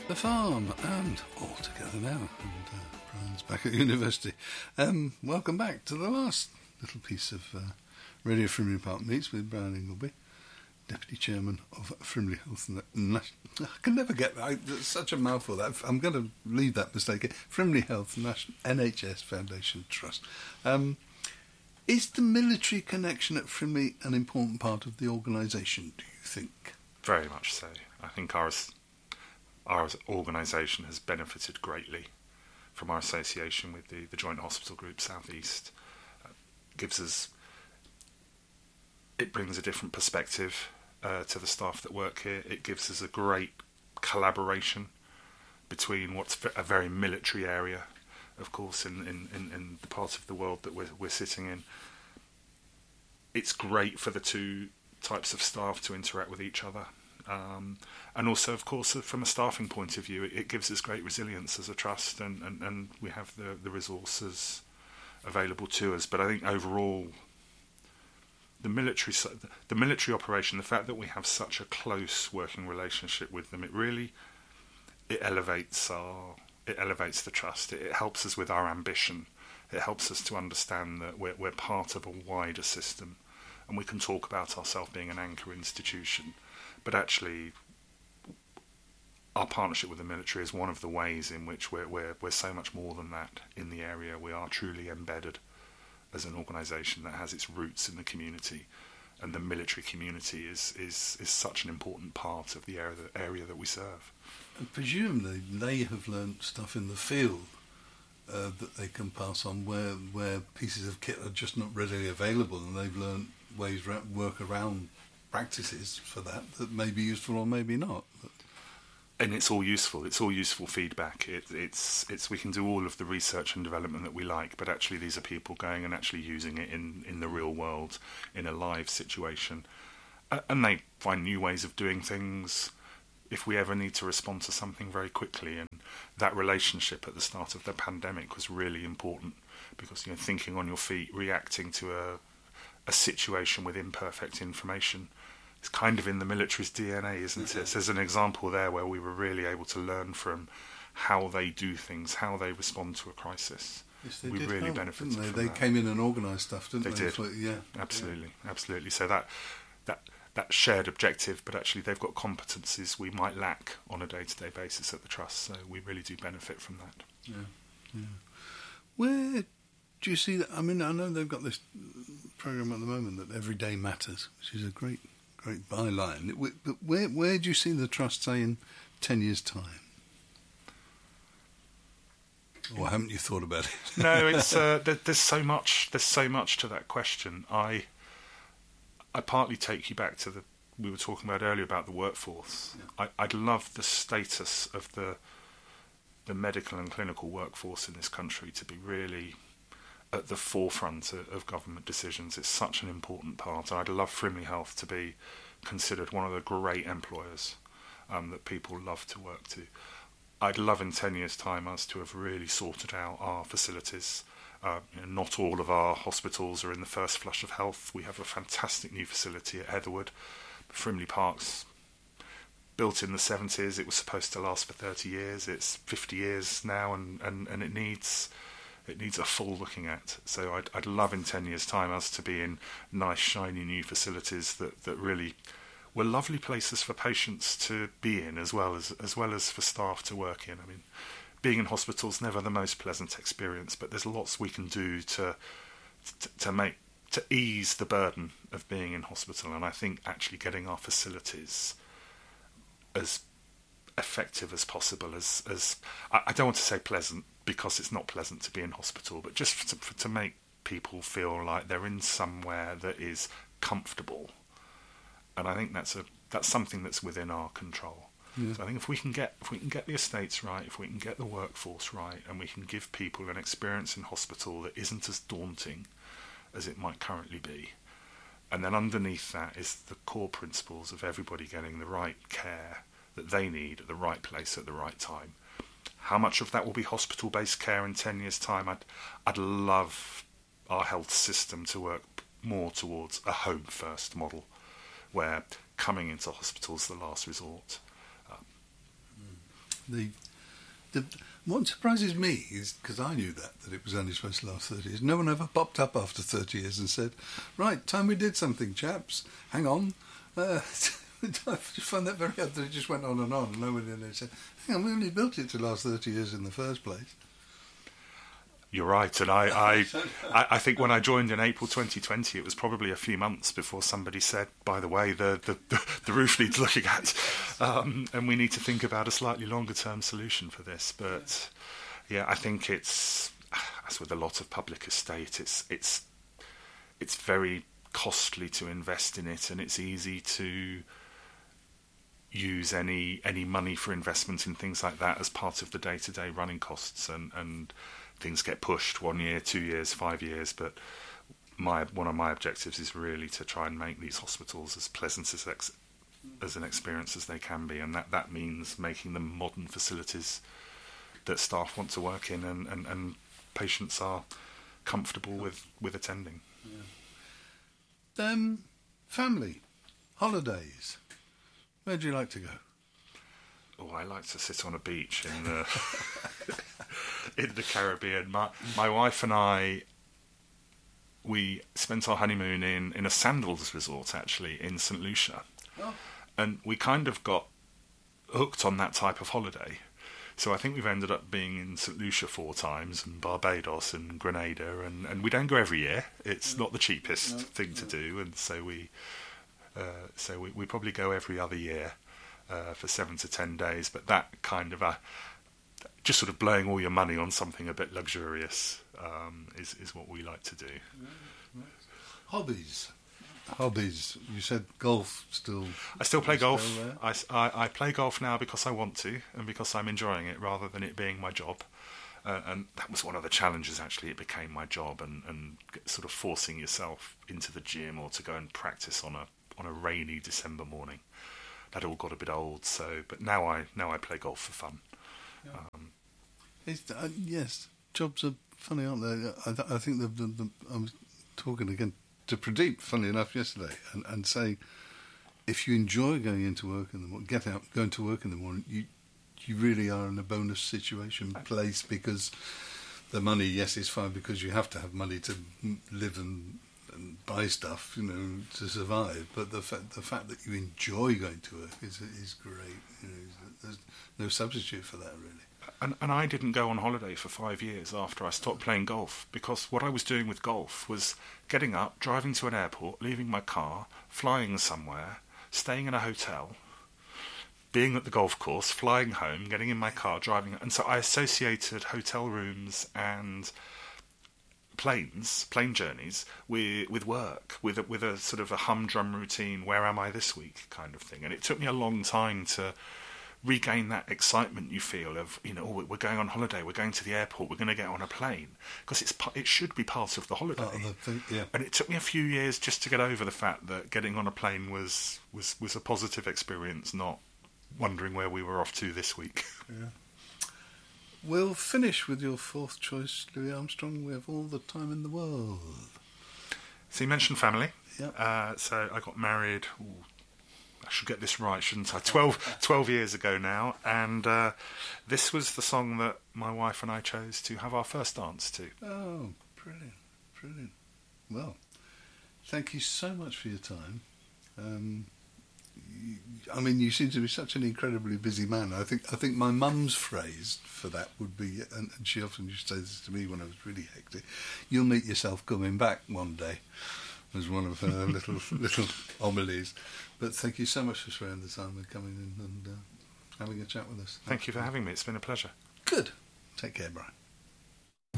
The Farm, and all together now, and Brian's back at university. Welcome back to the last little piece of Radio Frimley Park Meets with Brian Ingleby, Deputy Chairman of Frimley Health and I can never get that. It's such a mouthful. That I'm going to leave that mistake. Frimley Health NHS Foundation Trust. Is the military connection at Frimley an important part of the organisation, do you think? Very much so. I think our organisation has benefited greatly from our association with the Joint Hospital Group South East. It brings a different perspective to the staff that work here. It gives us a great collaboration between what's a very military area, of course, in the part of the world that we're sitting in. It's great for the two types of staff to interact with each other. And also, of course, from a staffing point of view, it gives us great resilience as a trust, and we have the resources available to us. But I think overall, the military operation, the fact that we have such a close working relationship with them, it elevates the trust. It helps us with our ambition. It helps us to understand that we're part of a wider system, and we can talk about ourselves being an anchor institution. But actually, our partnership with the military is one of the ways in which we're so much more than that in the area. We are truly embedded as an organisation that has its roots in the community, and the military community is such an important part of the area that we serve. And presumably, they have learnt stuff in the field that they can pass on where pieces of kit are just not readily available, and they've learnt ways work around practices for that may be useful or maybe not. And it's all useful. It's all useful feedback. It's we can do all of the research and development that we like, but actually these are people going and actually using it in the real world, in a live situation, and they find new ways of doing things. If we ever need to respond to something very quickly, and that relationship at the start of the pandemic was really important, because thinking on your feet, reacting to a situation with imperfect information. It's kind of in the military's DNA, isn't it? So there's an example there where we were really able to learn from how they do things, how they respond to a crisis. Yes, they we did really help, benefited didn't from they? that. They came in and organised stuff, didn't they? They did. Yeah, Absolutely. So that shared objective, but actually they've got competencies we might lack on a day-to-day basis at the trust. So we really do benefit from that. Yeah. Where do you see that? I mean, I know they've got this programme at the moment that Every Day Matters, which is a great byline. But where do you see the trust, say, in 10 years' time? Or haven't you thought about it? No, it's there's so much to that question. I partly take you back to we were talking about earlier about the workforce. Yeah. I'd love the status of the medical and clinical workforce in this country to be really at the forefront of government decisions. It's such an important part. I'd love Frimley Health to be considered one of the great employers that people love to work to. I'd love in 10 years' time us to have really sorted out our facilities. Not all of our hospitals are in the first flush of health. We have a fantastic new facility at Heatherwood. Frimley Park's built in the 70s. It was supposed to last for 30 years. It's 50 years now, and it needs a full looking at. So I'd love in 10 years' time us to be in nice, shiny new facilities that really were lovely places for patients to be in, as well as for staff to work in. I mean, being in hospital's never the most pleasant experience, but there's lots we can do to ease the burden of being in hospital. And I think actually getting our facilities as effective as possible, as I don't want to say pleasant, because it's not pleasant to be in hospital, but just to make people feel like they're in somewhere that is comfortable. And I think that's something that's within our control. Yeah. So I think if we can get the estates right, if we can get the workforce right, and we can give people an experience in hospital that isn't as daunting as it might currently be, and then underneath that is the core principles of everybody getting the right care that they need at the right place at the right time. How much of that will be hospital-based care in 10 years' time? I'd love our health system to work more towards a home-first model, where coming into hospital is the last resort. The what surprises me is, because I knew that it was only supposed to last 30 years, no one ever popped up after 30 years and said, right, time we did something, chaps, hang on. I just find that very odd that it just went on, and nobody said, hang on, we only built it to last 30 years in the first place. You're right, and I think when I joined in April 2020, it was probably a few months before somebody said, by the way, the roof needs looking at, and we need to think about a slightly longer term solution for this. But yeah, I think it's, as with a lot of public estate, it's very costly to invest in it, and it's easy to use any money for investment in things like that as part of the day-to-day running costs, and things get pushed 1 year, 2 years, 5 years. But one of my objectives is really to try and make these hospitals as pleasant as an experience as they can be, and that means making them modern facilities that staff want to work in, and patients are comfortable with attending. Yeah. Family, holidays. Where do you like to go? Oh, I like to sit on a beach in the in the Caribbean. My wife and I, we spent our honeymoon in a sandals resort, actually, in St Lucia. Oh. And we kind of got hooked on that type of holiday. So I think we've ended up being in St Lucia 4 times, and Barbados and Grenada, and we don't go every year. It's not the cheapest thing to do, and so we probably go every other year for 7 to 10 days. But that kind of just sort of blowing all your money on something a bit luxurious is what we like to do. Hobbies. You said golf still. I still play golf. I play golf now because I want to, and because I'm enjoying it rather than it being my job. And that was one of the challenges, actually. It became my job, and sort of forcing yourself into the gym or to go and practice on a rainy December morning. That all got a bit old. But now I play golf for fun. Yeah. Yes, jobs are funny, aren't they? I think I was talking again to Pradeep, funny enough, yesterday, and saying, if you enjoy going into work in the morning, going to work in the morning, you really are in a bonus situation place, because the money, yes, is fine because you have to have money to live and buy stuff, to survive. But the fact that you enjoy going to work is great. There's no substitute for that, really. And I didn't go on holiday for 5 years after I stopped playing golf, because what I was doing with golf was getting up, driving to an airport, leaving my car, flying somewhere, staying in a hotel, being at the golf course, flying home, getting in my car, driving. And so I associated hotel rooms and plane journeys with work, with a sort of a humdrum routine, where am I this week kind of thing. And it took me a long time to regain that excitement you feel of, we're going on holiday, we're going to the airport, we're going to get on a plane, because it should be part of the holiday. Yeah. And it took me a few years just to get over the fact that getting on a plane was a positive experience, not wondering where we were off to this week. Yeah. We'll finish with your 4th choice, Louis Armstrong. We have all the time in the world. So you mentioned family. Yeah. So I got married. I should get this right, shouldn't I? 12 years ago now, and this was the song that my wife and I chose to have our first dance to. Oh, brilliant. Well, thank you so much for your time. You seem to be such an incredibly busy man. I think my mum's phrase for that would be, and she often used to say this to me when I was really hectic, "You'll meet yourself coming back one day," was one of her little homilies. But thank you so much for sparing the time and coming in and having a chat with us. Thank you for having me. It's been a pleasure. Good. Take care, Brian.